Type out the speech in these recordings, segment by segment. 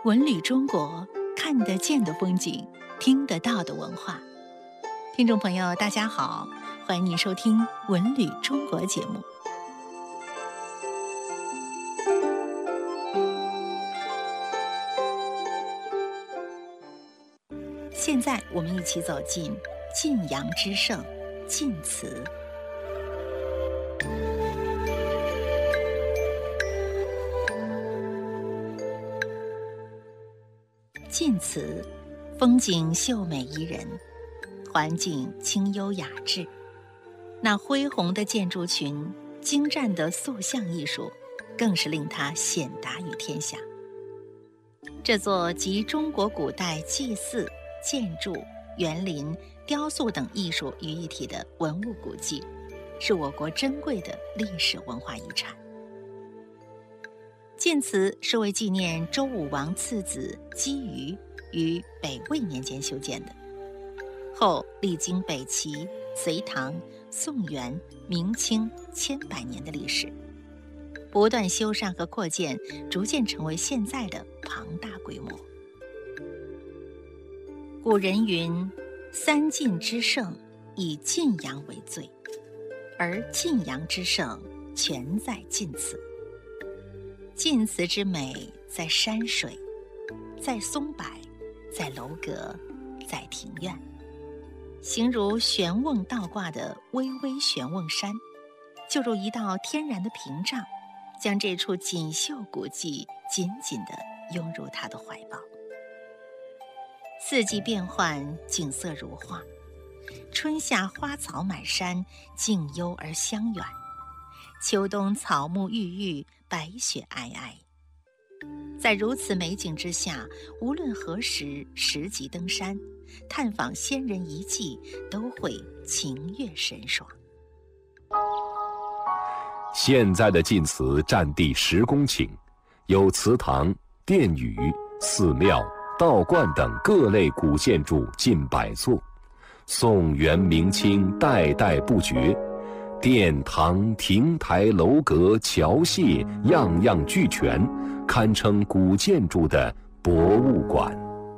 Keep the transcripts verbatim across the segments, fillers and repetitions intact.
文旅中国，看得见的风景，听得到的文化。听众朋友，大家好，欢迎您收听《文旅中国》节目。现在我们一起走进晋阳之胜晋祠。晋祠风景秀美宜人，环境清幽雅致，那恢宏的建筑群、精湛的塑像艺术，更是令它显达于天下。这座集中国古代祭祀、建筑、园林、雕塑等艺术于一体的文物古迹，是我国珍贵的历史文化遗产。晋祠是为纪念周武王次子姬瑜于北魏年间修建的，后历经北齐、隋唐、宋元、明清千百年的历史，不断修缮和扩建，逐渐成为现在的庞大规模。古人云：三晋之盛，以晋阳为最，而晋阳之盛，全在晋祠。晋祠之美，在山水，在松柏，在楼阁，在庭院。形如玄瓮倒挂的巍巍玄瓮山，就如一道天然的屏障，将这处锦绣古迹紧紧地拥入他的怀抱。四季变换，景色如画，春夏花草满山，静幽而香远；秋冬草木郁郁，白雪皑皑。在如此美景之下，无论何时拾级登山，探访先人遗迹，都会情悦神爽。 现在的晋祠占地十公顷，有祠堂、殿宇、寺庙、道观等各类古建筑近百座，宋元明清代代不绝，殿堂、亭台、楼阁、桥榭样样俱全，堪称古建筑的博物馆。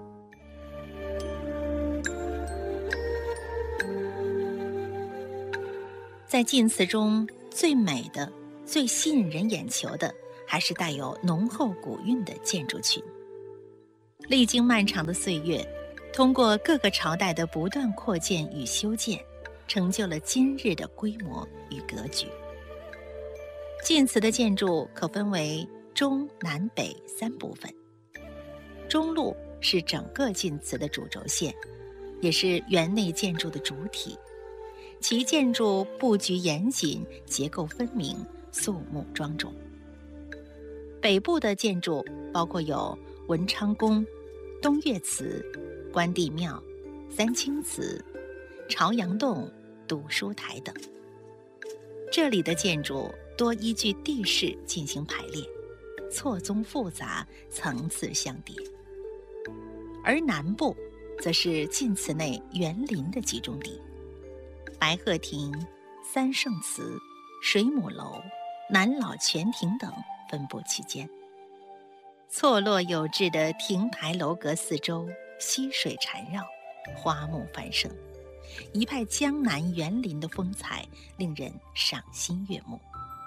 在晋祠中，最美的、最吸引人眼球的，还是带有浓厚古韵的建筑群。历经漫长的岁月，通过各个朝代的不断扩建与修建，成就了今日的规模与格局。晋祠的建筑可分为中南北三部分。中路是整个晋祠的主轴线，也是园内建筑的主体，其建筑布局严谨，结构分明，肃穆庄重。北部的建筑包括有文昌宫、东岳祠、关帝庙、三清祠、朝阳洞、读书台等。这里的建筑多依据地势进行排列，错综复杂，层次相叠。而南部则是晋祠内园林的集中地，白鹤亭、三圣祠、水母楼、南老泉亭等分布其间。错落有致的亭台楼阁四周，溪水缠绕，花木繁盛，一派江南园林的风采，令人赏心悦目。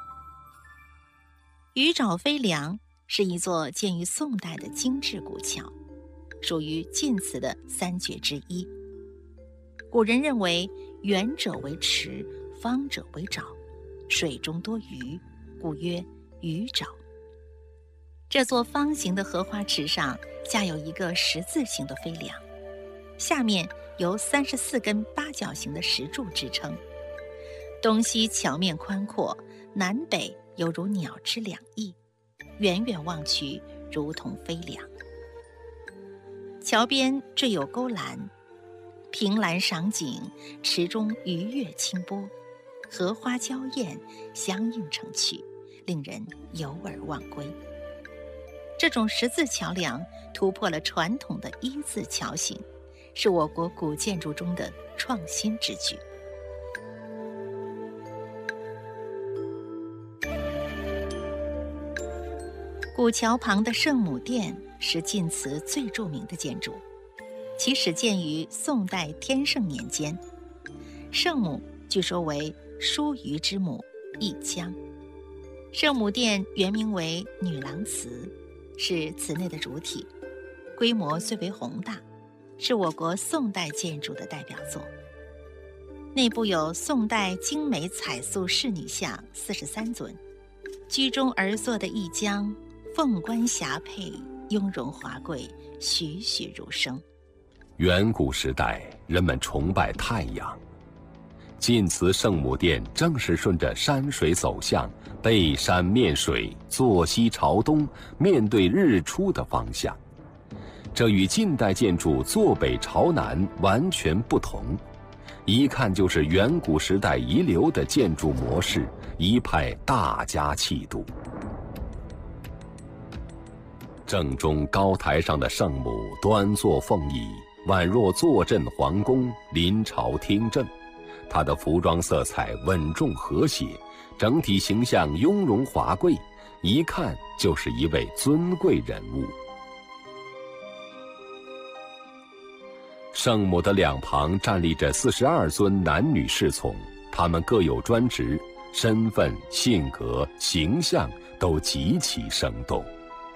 鱼沼飞梁是一座建于宋代的精致古桥，属于晋祠的三绝之一。古人认为圆者为池，方者为沼，水中多鱼，故曰鱼沼。这座方形的荷花池上架有一个十字形的飞梁，下面由三十四根八角形的石柱支撑，东西桥面宽阔，南北犹如鸟之两翼，远远望去如同飞梁。桥边缀有勾栏，凭栏赏景，池中鱼跃清波，荷花娇艳，相映成趣，令人游而忘归。这种十字桥梁突破了传统的一字桥形，是我国古建筑中的创新之举。古桥旁的圣母殿是晋祠最著名的建筑，其始建于宋代天圣年间。圣母据说为叔虞之母一江。圣母殿原名为女郎祠，是祠内的主体，规模最为宏大，是我国宋代建筑的代表作。内部有宋代精美彩塑仕女像四十三尊，居中而坐的一江，凤冠霞帔，雍容华贵，栩栩如生。 远古时代，人们崇拜太阳，晋祠圣母殿正是顺着山水走向，背山面水，坐西朝东，面对日出的方向。这与近代建筑坐北朝南完全不同，一看就是远古时代遗留的建筑模式，一派大家气度。正中高台上的圣母端坐凤椅，宛若坐镇皇宫，临朝听政。她的服装色彩稳重和谐，整体形象雍容华贵，一看就是一位尊贵人物。圣母的两旁站立着四十二尊男女侍从，他们各有专职，身份、性格、形象都极其生动。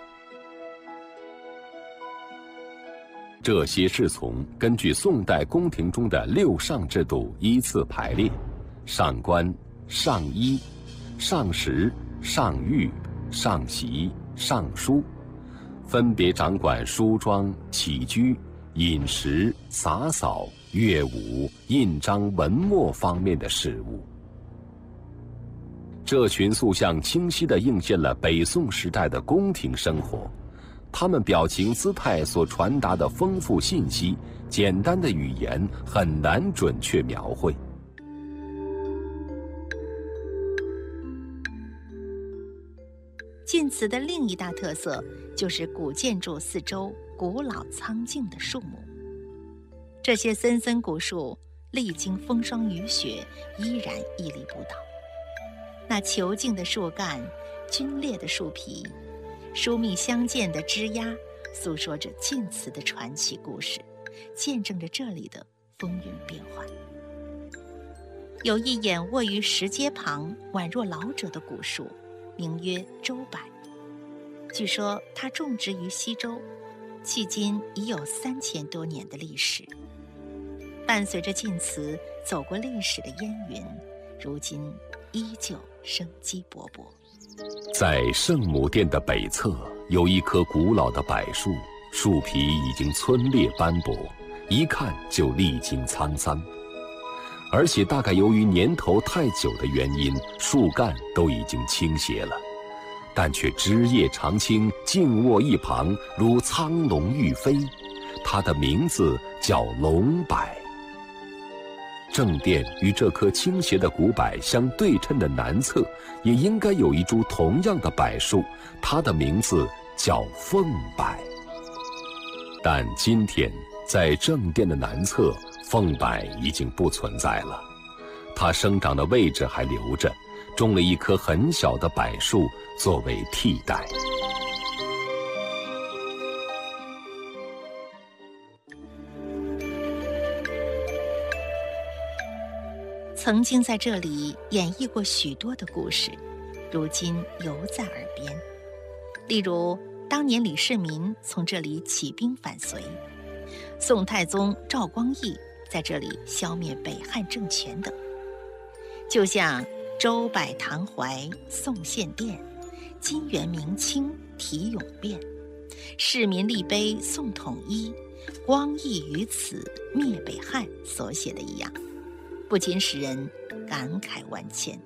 这些侍从根据宋代宫廷中的六上制度依次排列：上官、上衣、上食、上御、上席、上书，分别掌管梳妆、起居、饮食、洒扫、乐舞、印章、文墨方面的事务。这群塑像清晰地映现了北宋时代的宫廷生活，他们表情姿态所传达的丰富信息，简单的语言很难准确描绘。 晋祠的另一大特色就是古建筑四周古老苍劲的树木，这些森森古树历经风霜雨雪，依然屹立不倒。那遒劲的树干，皲裂的树皮，疏密相间的枝桠，诉说着晋祠的传奇故事，见证着这里的风云变幻。有一掩卧于石阶旁，宛若老者的古树，名曰周柏。据说它种植于西周，迄今已有三千多年的历史。伴随着晋祠走过历史的烟云，如今依旧生机勃勃。 在圣母殿的北侧有一棵古老的柏树，树皮已经皴裂斑驳，一看就历经沧桑。而且大概由于年头太久的原因，树干都已经倾斜了，但却枝叶常青，静卧一旁，如苍龙欲飞。它的名字叫龙柏。正殿与这棵倾斜的古柏相对称的南侧，也应该有一株同样的柏树，它的名字叫凤柏。但今天在正殿的南侧，凤柏已经不存在了，它生长的位置还留着，种了一棵很小的柏树作为替代。 曾经在这里演绎过许多的故事，如今犹在耳边。例如当年李世民从这里起兵反隋，宋太宗赵光义在这里消灭北汉政权等。就像周柏堂怀宋献殿，金元明清题咏变，市民立碑宋统一，光义于此灭北汉所写的一样，不禁使人感慨万千。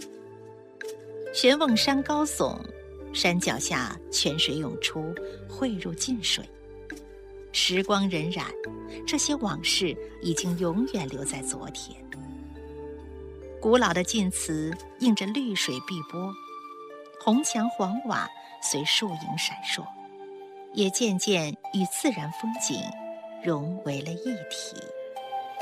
玄瓮山高耸，山脚下泉水涌出，汇入晋水。时光荏苒，这些往事已经永远留在昨天。古老的晋祠映着绿水碧波，红墙黄瓦随树影闪烁，也渐渐与自然风景融为了一体。